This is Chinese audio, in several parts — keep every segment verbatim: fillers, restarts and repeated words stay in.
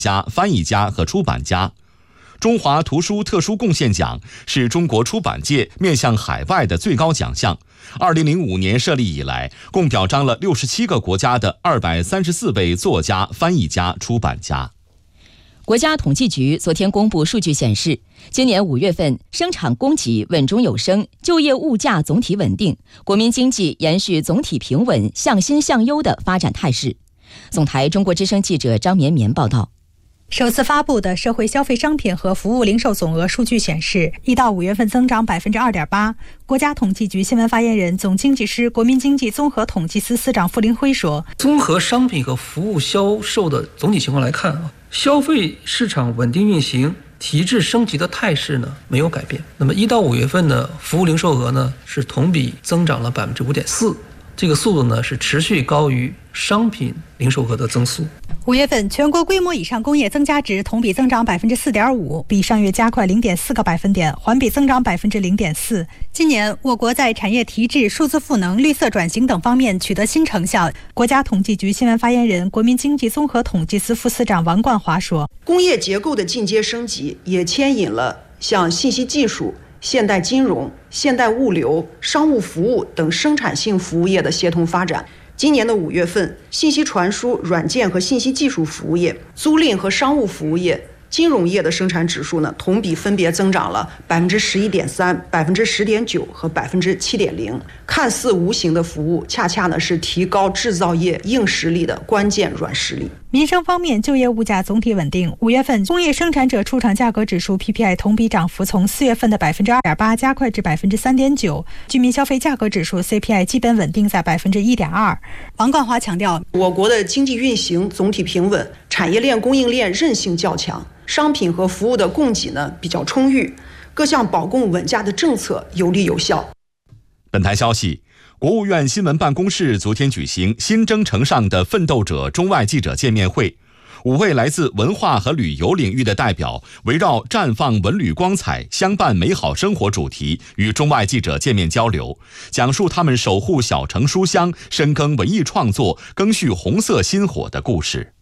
家、翻译家和出版家。中华图书特殊贡献奖是中国出版界面向海外的最高奖项。二零零五年设立以来，共表彰了六十七个国家的二百三十四位作家、翻译家、出版家。 国家统计局昨天公布数据显示，今年五月份生产供给稳中有升，就业物价总体稳定，国民经济延续总体平稳、向新向优的发展态势。总台中国之声记者张绵绵报道。 首次发布的社会消费商品和服务零售总额数据显示，一到五月份增长百分之二点八。国家统计局新闻发言人、总经济师、国民经济综合统计司司长傅林辉说：“ 综合商品和服务销售的总体情况来看啊，消费市场稳定运行、提质升级的态势呢没有改变。那么一到五月份呢，服务零售额呢是同比增长了百分之五点四，这个速度呢是持续高于商品零售额的增速。” 五月份全国规模以上工业增加值同比增长百分之四点五，比上月加快零点四个百分点，环比增长百分之零点四。今年我国在产业提质、数字赋能、绿色转型等方面取得新成效。国家统计局新闻发言人、国民经济综合统计司副司长王冠华说：“ 工业结构的进阶升级也牵引了像信息技术、现代金融、现代物流、商务服务等生产性服务业的协同发展。”今年的五月份，信息传输、软件和信息技术服务业、租赁和商务服务业、金融业的生产指数呢，同比分别增长了百分之十一点三、百分之十点九和百分之七点零。看似无形的服务，恰恰呢是提高制造业硬实力的关键软实力。 民生方面，就业物价总体稳定。五月份工业生产者出厂价格指数 P P I 同比涨幅从四月份的百分之二点八加快至百分之三点九，居民消费价格指数 C P I 基本稳定在百分之一点二。王冠华强调， 我国的经济运行总体平稳，产业链供应链韧性较强，商品和服务的供给呢比较充裕，各项保供稳价的政策有力有效。 本台消息，国务院新闻办公室昨天举行新征程上的奋斗者中外记者见面会，五位来自文化和旅游领域的代表围绕绽放文旅光彩，相伴美好生活主题与中外记者见面交流，讲述他们守护小城书香、深耕文艺创作、赓续红色薪火的故事。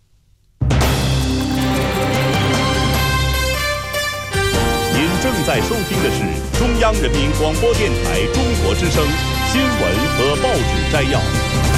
您正在收听的是中央人民广播电台中国之声新闻和报纸摘要。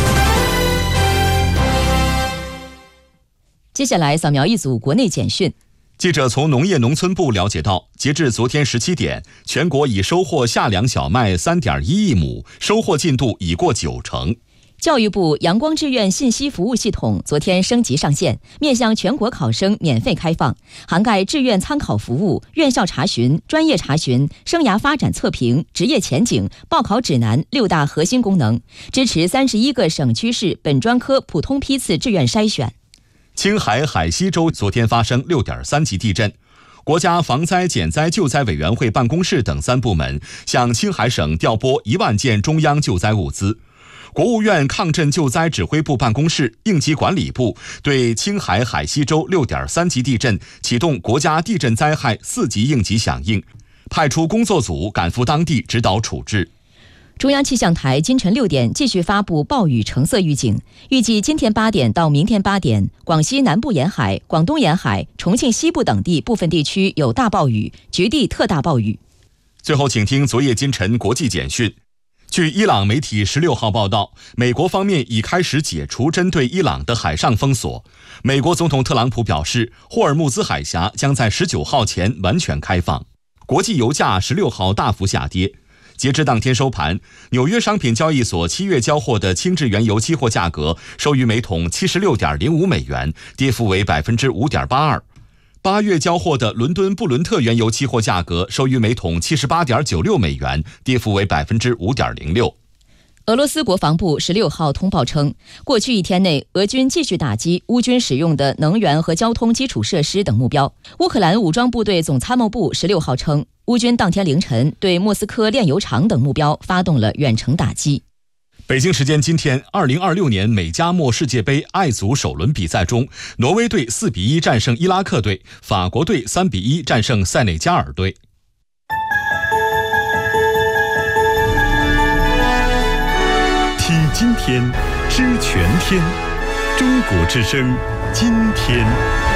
接下来扫描一组国内简讯。 记者从农业农村部了解到，截至昨天十七点，全国已收获夏粮小麦 三点一亿亩，收获进度已过九成。 教育部阳光志愿信息服务系统昨天升级上线，面向全国考生免费开放，涵盖志愿参考服务、院校查询、专业查询、生涯发展测评、职业前景、报考指南六大核心功能，支持三十一个省区市本专科普通批次志愿筛选。 青海海西州昨天发生 六点三级地震，国家防灾减灾救灾委员会办公室等三部门向青海省调拨一万件中央救灾物资。国务院抗震救灾指挥部办公室、应急管理部对青海海西州 六点三级地震启动国家地震灾害四级应急响应，派出工作组赶赴当地指导处置。 中央气象台今晨六点继续发布暴雨橙色预警，预计今天八点到明天八点，广西南部沿海、广东沿海、重庆西部等地部分地区有大暴雨，局地特大暴雨。 最后，请听昨夜今晨国际简讯。据伊朗媒体十六号报道，美国方面已开始解除针对伊朗的海上封锁。美国总统特朗普表示，霍尔木兹海峡将在十九号前完全开放。国际油价十六号大幅下跌。截至当天收盘，纽约商品交易所七月交货的轻质原油期货价格收于每桶 七十六点零五美元，跌幅为 百分之五点八二。八月交货的伦敦布伦特原油期货价格收于每桶 七十八点九六美元，跌幅为 百分之五点零六。 俄罗斯国防部十六号通报称，过去一天内，俄军继续打击乌军使用的能源和交通基础设施等目标。乌克兰武装部队总参谋部十六号称，乌军当天凌晨对莫斯科炼油厂等目标发动了远程打击。 北京时间今天，二零二六年美加墨世界杯爱组首轮比赛中，挪威队四比一战胜伊拉克队，法国队三比一战胜塞内加尔队。 听今天，知全天，中国之声，今天。